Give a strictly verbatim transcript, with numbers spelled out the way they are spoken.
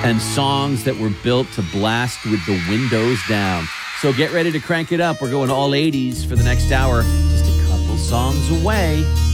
and songs that were built to blast with the windows down. So get ready to crank it up. We're going all eighties for the next hour. Just a couple songs away.